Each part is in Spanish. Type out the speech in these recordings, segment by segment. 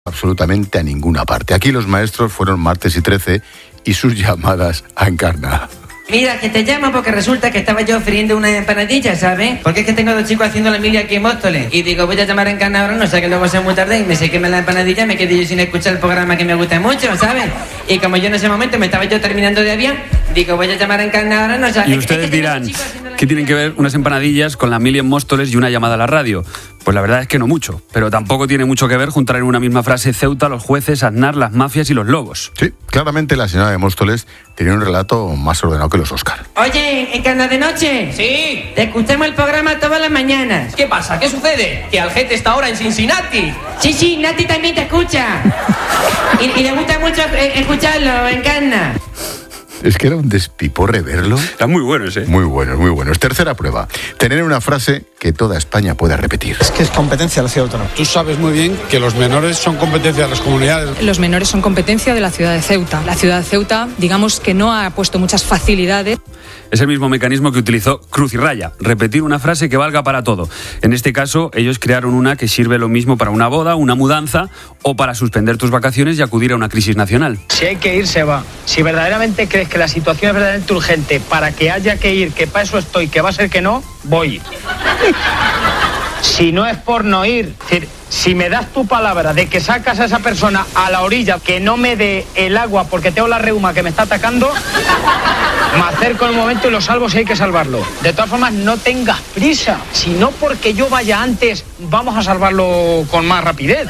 absolutamente a ninguna parte. Aquí los maestros fueron Martes y 13 y sus llamadas a Encarna. Mira, que te llamo porque resulta que estaba yo friendo una empanadilla, ¿sabes? Porque es que tengo 2 chicos haciendo la milia aquí en Móstoles. Y digo, voy a llamar a Encarna ahora, no sé, que luego sea muy tarde y me se queme la empanadilla, me quedé yo sin escuchar el programa que me gusta mucho, ¿sabes? Y como yo en ese momento me estaba yo terminando de avión, digo, voy a llamar a Encarna ahora, no sé. Y ustedes dirán, ¿qué tienen que ver unas empanadillas con la milia en Móstoles y una llamada a la radio? Pues la verdad es que no mucho, pero tampoco tiene mucho que ver juntar en una misma frase Ceuta, los jueces, Aznar, las mafias y los lobos. Sí, claramente la señora de Móstoles tenía un relato más ordenado que los Oscar. Oye, Encarna de Noche. Sí. Te escuchamos el programa todas las mañanas. ¿Qué pasa? ¿Qué sucede? Que Algete está ahora en Cincinnati. Sí, Nati también te escucha. Y le gusta mucho escucharlo, Encarna. Es que era un despiporre verlo. Están muy buenos, ¿eh? Muy buenos, muy buenos. Tercera prueba. Tener una frase que toda España pueda repetir. Es que es competencia de la ciudad autónoma. Tú sabes muy bien que los menores son competencia de las comunidades. Los menores son competencia de la ciudad de Ceuta. La ciudad de Ceuta, digamos que no ha puesto muchas facilidades. Es el mismo mecanismo que utilizó Cruz y Raya, repetir una frase que valga para todo. En este caso, ellos crearon una que sirve lo mismo para una boda, una mudanza o para suspender tus vacaciones y acudir a una crisis nacional. Si hay que ir, se va. Si verdaderamente crees que la situación es verdaderamente urgente para que haya que ir, que para eso estoy, que va a ser que no, voy. Si no es por no ir, es decir, si me das tu palabra de que sacas a esa persona a la orilla, que no me dé el agua porque tengo la reuma que me está atacando, me acerco en el momento y lo salvo si hay que salvarlo. De todas formas, no tengas prisa. Si no porque yo vaya antes, vamos a salvarlo con más rapidez.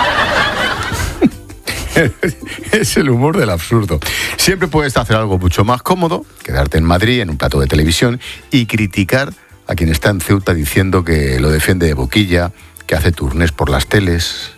Es el humor del absurdo. Siempre puedes hacer algo mucho más cómodo, quedarte en Madrid en un plato de televisión y criticar a quien está en Ceuta diciendo que lo defiende de boquilla, que hace turnés por las teles.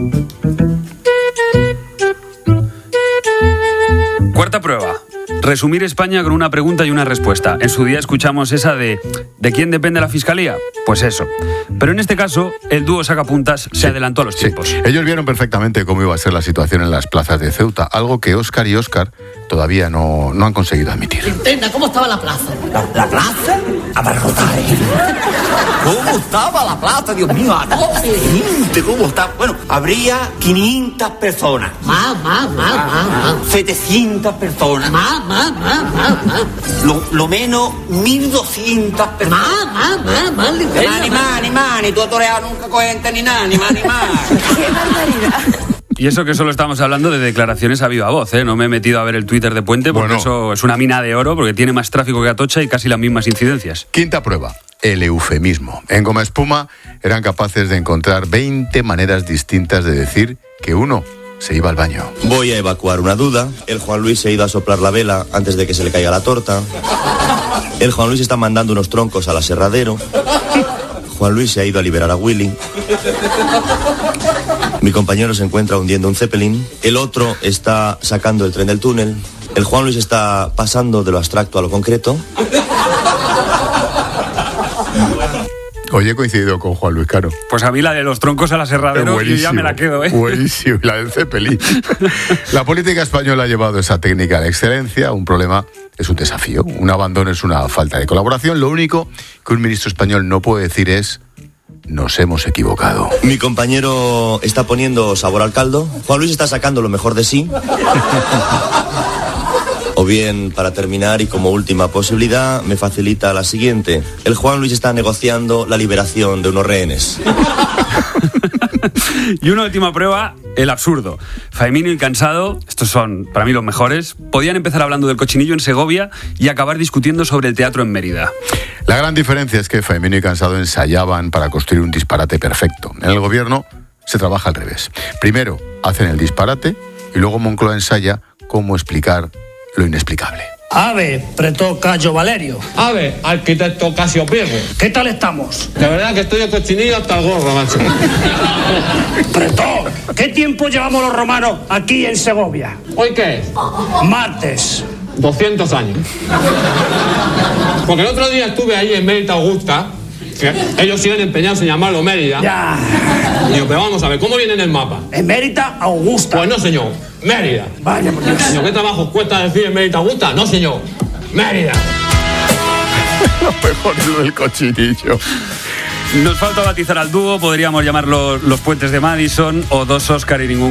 Cuarta prueba. Resumir España con una pregunta y una respuesta. En su día escuchamos esa ¿de quién depende la fiscalía? Pues eso. Pero en este caso, el dúo Sacapuntas se adelantó a los tiempos. Ellos vieron perfectamente cómo iba a ser la situación en las plazas de Ceuta, algo que Óscar y Óscar todavía no han conseguido admitir. Quintena, ¿cómo estaba la plaza? ¿La plaza? Abarrotada. ¿Cómo estaba la plaza, Dios mío? A tope. Gente, ¿cómo está? Bueno, habría 500 personas. Más. 700 personas. Más. Lo menos 1.200 personas. Más. Ni tú has toreado nunca cohente ni nada, ni más. ¡Qué barbaridad! Y eso que solo estamos hablando de declaraciones a viva voz, ¿eh? No me he metido a ver el Twitter de Puente porque eso es una mina de oro, porque tiene más tráfico que Atocha y casi las mismas incidencias. Quinta prueba, el eufemismo. En Goma Espuma eran capaces de encontrar 20 maneras distintas de decir que uno se iba al baño. Voy a evacuar una duda. El Juan Luis se ha ido a soplar la vela antes de que se le caiga la torta. El Juan Luis está mandando unos troncos al aserradero. Juan Luis se ha ido a liberar a Willy. Mi compañero se encuentra hundiendo un Zeppelin. El otro está sacando el tren del túnel. El Juan Luis está pasando de lo abstracto a lo concreto. Hoy he coincidido con Juan Luis Caro. Pues a mí la de los troncos al aserradero yo ya me la quedo, ¿eh? Buenísimo, la del Zeppelin. La política española ha llevado esa técnica a la excelencia. Un problema es un desafío. Un abandono es una falta de colaboración. Lo único que un ministro español no puede decir es: nos hemos equivocado. Mi compañero está poniendo sabor al caldo. Juan Luis está sacando lo mejor de sí. O bien, para terminar y como última posibilidad, me facilita la siguiente. El Juan Luis está negociando la liberación de unos rehenes. Y una última prueba, el absurdo. Faemino y Cansado, estos son para mí los mejores, podían empezar hablando del cochinillo en Segovia y acabar discutiendo sobre el teatro en Mérida. La gran diferencia es que Faemino y Cansado ensayaban para construir un disparate perfecto. En el gobierno se trabaja al revés. Primero hacen el disparate y luego Moncloa ensaya cómo explicar lo inexplicable. Ave, pretó Cayo Valerio. Ave, arquitecto Casio Pirro. ¿Qué tal estamos? De verdad que estoy de cochinillo hasta el gorro, macho. Pretó, ¿qué tiempo llevamos los romanos aquí en Segovia? ¿Hoy qué es? Martes. 200 años. Porque el otro día estuve ahí en Mérida Augusta, que ellos siguen empeñados en llamarlo Mérida. Ya. Digo, pero vamos a ver, ¿cómo viene en el mapa? En Mérida Augusta. Pues no, señor. Mérida. Vaya, por Dios. Señor, ¿qué trabajo cuesta decir en Mérida Augusta? No, señor. Mérida. Lo mejor es lo del cochinillo. Nos falta bautizar al dúo, podríamos llamarlo Los Puentes de Madison o Dos Oscar y Ningún